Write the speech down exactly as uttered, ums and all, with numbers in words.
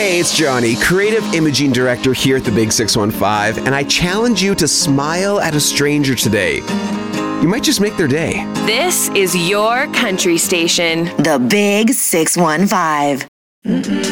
Hey, it's Johnny, creative imaging director here at the Big six one five, and I challenge you to smile at a stranger today. You might just make their day. This is your country station. The Big six one five.